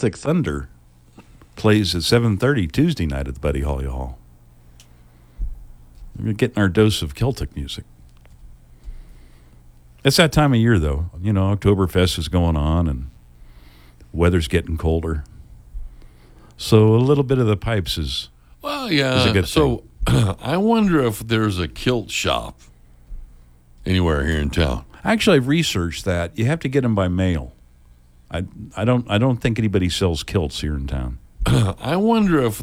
Celtic Thunder plays at 7:30 Tuesday night at the Buddy Holly Hall. We're getting our dose of Celtic music. It's that time of year, though. You know, Oktoberfest is going on and weather's getting colder. So a little bit of the pipes is yeah. a good So I wonder if there's a kilt shop anywhere here in town. Actually, I've researched that. You have to get them by mail. I don't think anybody sells kilts here in town. I wonder if